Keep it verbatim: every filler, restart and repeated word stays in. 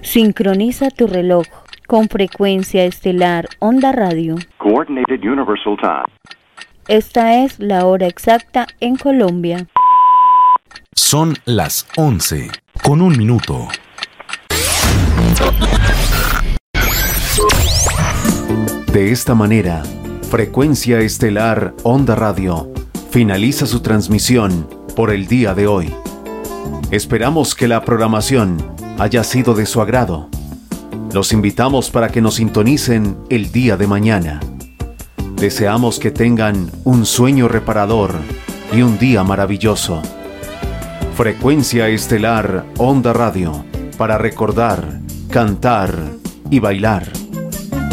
Sincroniza tu reloj con Frecuencia Estelar Onda Radio. Coordinated Universal Time. Esta es la hora exacta en Colombia. Son las once con un minuto. De esta manera, Frecuencia Estelar Onda Radio finaliza su transmisión por el día de hoy. Esperamos que la programación haya sido de su agrado. Los invitamos para que nos sintonicen el día de mañana. Deseamos que tengan un sueño reparador y un día maravilloso. Frecuencia Estelar Onda Radio, para recordar, cantar y bailar.